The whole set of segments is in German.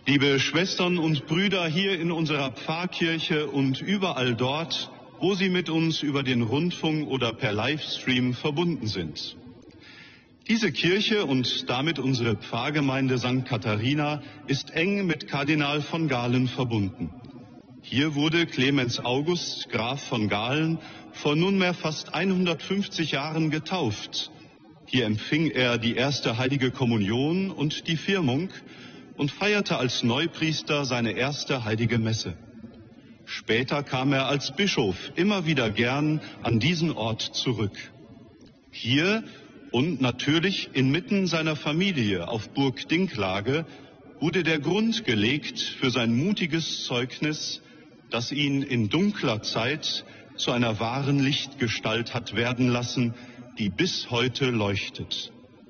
Liebe Schwestern und Brüder hier in unserer Pfarrkirche und überall dort, wo Sie mit uns über den Rundfunk oder per Livestream verbunden sind. Diese Kirche und damit unsere Pfarrgemeinde St. Katharina ist eng mit Kardinal von Galen verbunden. Hier wurde Clemens August, Graf von Galen, vor nunmehr fast 150 Jahren getauft. Hier empfing er die erste heilige Kommunion und die Firmung und feierte als Neupriester seine erste heilige Messe. Später kam er als Bischof immer wieder gern an diesen Ort zurück. Hier und natürlich inmitten seiner Familie auf Burg Dinklage wurde der Grund gelegt für sein mutiges Zeugnis, das ihn in dunkler Zeit zu einer wahren Lichtgestalt hat werden lassen, die bis heute leuchtet.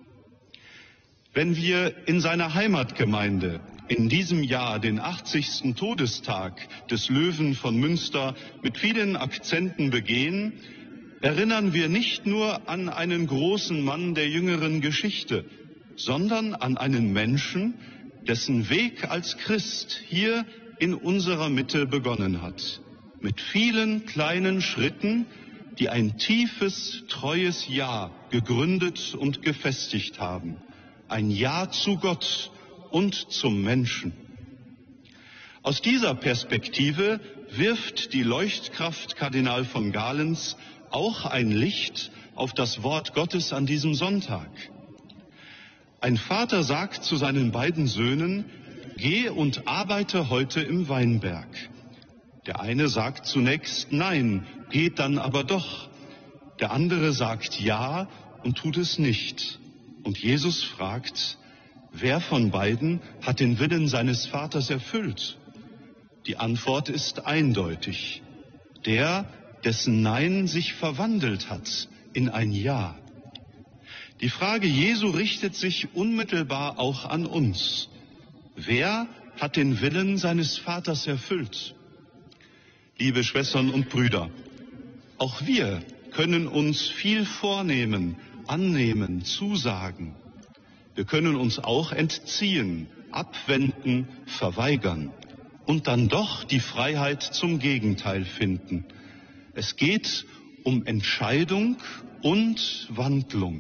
Wenn wir in seiner Heimatgemeinde in diesem Jahr den 80. Todestag des Löwen von Münster mit vielen Akzenten begehen, erinnern wir nicht nur an einen großen Mann der jüngeren Geschichte, sondern an einen Menschen, dessen Weg als Christ hier in unserer Mitte begonnen hat. Mit vielen kleinen Schritten, die ein tiefes, treues Ja gegründet und gefestigt haben. Ein Ja zu Gott und zum Menschen. Aus dieser Perspektive wirft die Leuchtkraft Kardinal von Galens auch ein Licht auf das Wort Gottes an diesem Sonntag. Ein Vater sagt zu seinen beiden Söhnen: Geh und arbeite heute im Weinberg. Der eine sagt zunächst nein, geht dann aber doch. Der andere sagt ja und tut es nicht. Und Jesus fragt, wer von beiden hat den Willen seines Vaters erfüllt? Die Antwort ist eindeutig. Der, dessen Nein sich verwandelt hat in ein Ja. Die Frage Jesu richtet sich unmittelbar auch an uns. Wer hat den Willen seines Vaters erfüllt? Liebe Schwestern und Brüder, auch wir können uns viel vornehmen, annehmen, zusagen. Wir können uns auch entziehen, abwenden, verweigern und dann doch die Freiheit zum Gegenteil finden. Es geht um Entscheidung und Wandlung.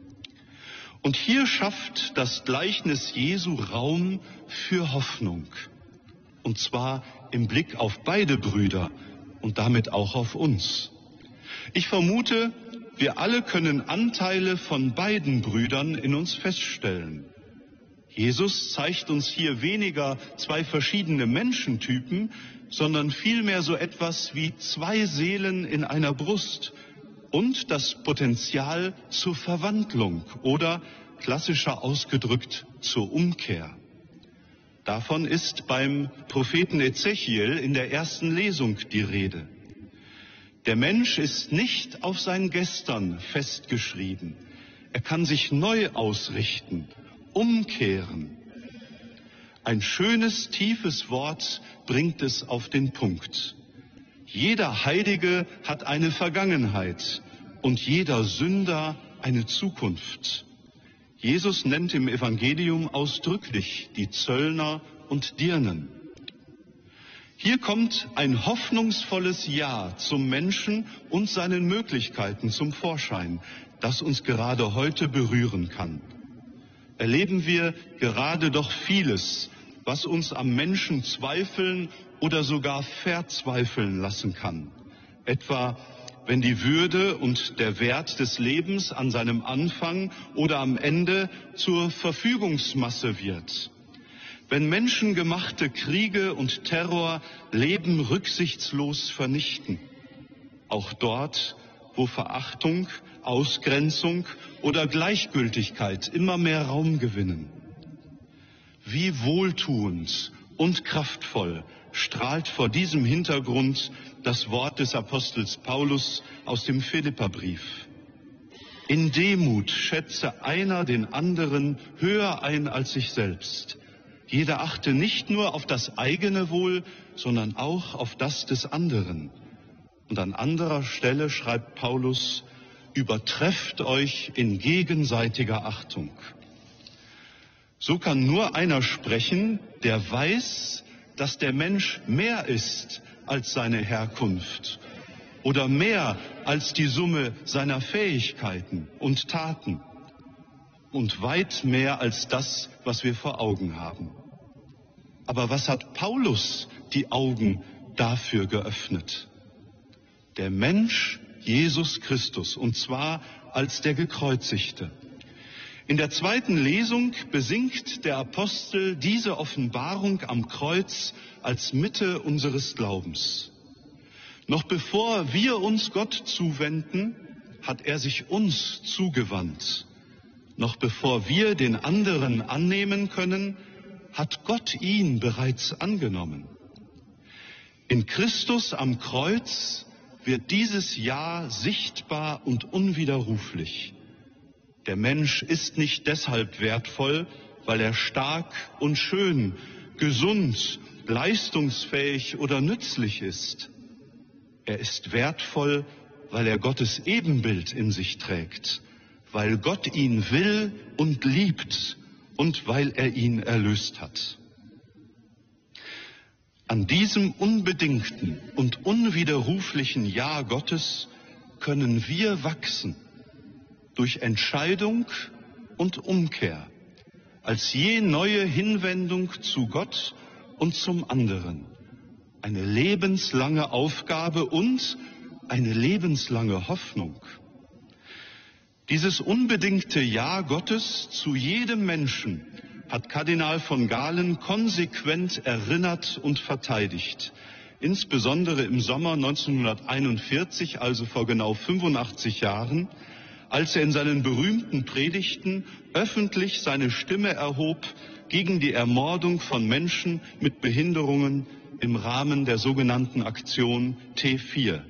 Und hier schafft das Gleichnis Jesu Raum für Hoffnung. Und zwar im Blick auf beide Brüder und damit auch auf uns. Ich vermute, wir alle können Anteile von beiden Brüdern in uns feststellen. Jesus zeigt uns hier weniger zwei verschiedene Menschentypen, sondern vielmehr so etwas wie zwei Seelen in einer Brust und das Potenzial zur Verwandlung oder, klassischer ausgedrückt, zur Umkehr. Davon ist beim Propheten Ezechiel in der ersten Lesung die Rede. Der Mensch ist nicht auf sein Gestern festgeschrieben. Er kann sich neu ausrichten, umkehren. Ein schönes, tiefes Wort bringt es auf den Punkt. Jeder Heilige hat eine Vergangenheit und jeder Sünder eine Zukunft. Jesus nennt im Evangelium ausdrücklich die Zöllner und Dirnen. Hier kommt ein hoffnungsvolles Ja zum Menschen und seinen Möglichkeiten zum Vorschein, das uns gerade heute berühren kann. Erleben wir gerade doch vieles, was uns am Menschen zweifeln oder sogar verzweifeln lassen kann. Etwa, wenn die Würde und der Wert des Lebens an seinem Anfang oder am Ende zur Verfügungsmasse wird. Wenn menschengemachte Kriege und Terror Leben rücksichtslos vernichten. Auch dort, wo Verachtung, Ausgrenzung oder Gleichgültigkeit immer mehr Raum gewinnen. Wie wohltuend und kraftvoll strahlt vor diesem Hintergrund das Wort des Apostels Paulus aus dem Philipperbrief. In Demut schätze einer den anderen höher ein als sich selbst. Jeder achte nicht nur auf das eigene Wohl, sondern auch auf das des anderen. Und an anderer Stelle schreibt Paulus, « Übertrefft euch in gegenseitiger Achtung ». So kann nur einer sprechen, der weiß, dass der Mensch mehr ist als seine Herkunft oder mehr als die Summe seiner Fähigkeiten und Taten und weit mehr als das, was wir vor Augen haben. Aber was hat Paulus die Augen dafür geöffnet? Der Mensch Jesus Christus, und zwar als der Gekreuzigte. In der zweiten Lesung besingt der Apostel diese Offenbarung am Kreuz als Mitte unseres Glaubens. Noch bevor wir uns Gott zuwenden, hat er sich uns zugewandt. Noch bevor wir den anderen annehmen können, hat Gott ihn bereits angenommen. In Christus am Kreuz wird dieses Ja sichtbar und unwiderruflich. Der Mensch ist nicht deshalb wertvoll, weil er stark und schön, gesund, leistungsfähig oder nützlich ist. Er ist wertvoll, weil er Gottes Ebenbild in sich trägt, weil Gott ihn will und liebt und weil er ihn erlöst hat. An diesem unbedingten und unwiderruflichen Ja Gottes können wir wachsen, durch Entscheidung und Umkehr, als je neue Hinwendung zu Gott und zum anderen. Eine lebenslange Aufgabe und eine lebenslange Hoffnung. Dieses unbedingte Ja Gottes zu jedem Menschen hat Kardinal von Galen konsequent erinnert und verteidigt. Insbesondere im Sommer 1941, also vor genau 85 Jahren, als er in seinen berühmten Predigten öffentlich seine Stimme erhob gegen die Ermordung von Menschen mit Behinderungen im Rahmen der sogenannten Aktion T4.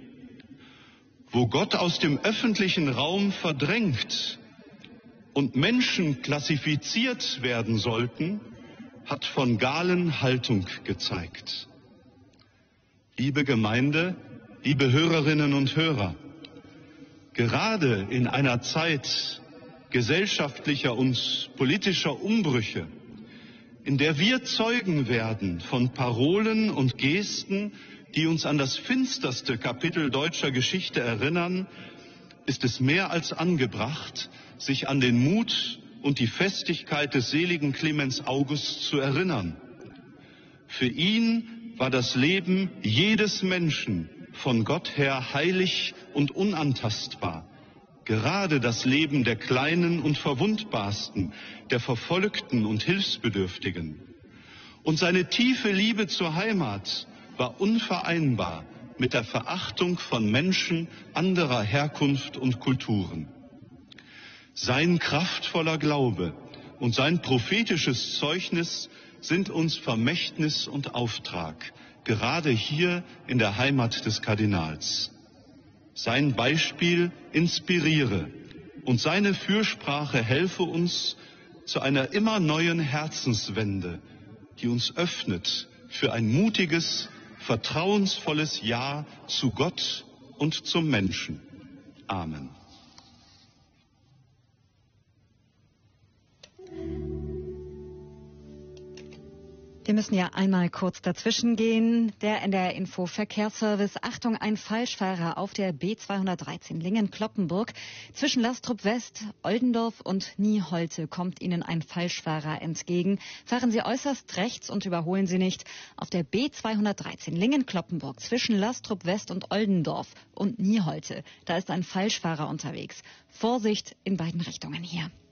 Wo Gott aus dem öffentlichen Raum verdrängt und Menschen klassifiziert werden sollten, hat von Galen Haltung gezeigt. Liebe Gemeinde, liebe Hörerinnen und Hörer, gerade in einer Zeit gesellschaftlicher und politischer Umbrüche, in der wir Zeugen werden von Parolen und Gesten, die uns an das finsterste Kapitel deutscher Geschichte erinnern, ist es mehr als angebracht, sich an den Mut und die Festigkeit des seligen Clemens August zu erinnern. Für ihn war das Leben jedes Menschen von Gott her heilig und unantastbar. Gerade das Leben der Kleinen und Verwundbarsten, der Verfolgten und Hilfsbedürftigen. Und seine tiefe Liebe zur Heimat war unvereinbar mit der Verachtung von Menschen anderer Herkunft und Kulturen. Sein kraftvoller Glaube und sein prophetisches Zeugnis sind uns Vermächtnis und Auftrag, gerade hier in der Heimat des Kardinals. Sein Beispiel inspiriere und seine Fürsprache helfe uns zu einer immer neuen Herzenswende, die uns öffnet für ein mutiges, vertrauensvolles Ja zu Gott und zum Menschen. Amen. Wir müssen ja einmal kurz dazwischen gehen. Der NDR-Info Verkehrsservice. Achtung, ein Falschfahrer auf der B213 Lingen-Cloppenburg. Zwischen Lastrup West, Oldendorf und Nieholte kommt Ihnen ein Falschfahrer entgegen. Fahren Sie äußerst rechts und überholen Sie nicht. Auf der B213 Lingen-Cloppenburg zwischen Lastrup West und Oldendorf und Nieholte. Da ist ein Falschfahrer unterwegs. Vorsicht in beiden Richtungen hier.